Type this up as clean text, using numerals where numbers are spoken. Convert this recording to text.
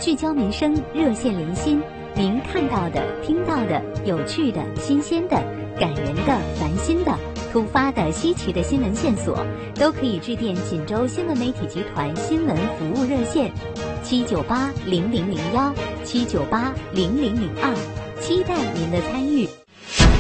聚焦民生，热线连心。您看到的、听到的、有趣的、新鲜的、感人的、烦心的、突发的、稀奇的新闻线索，都可以致电锦州新闻媒体集团新闻服务热线7980001、7980002，期待您的参与。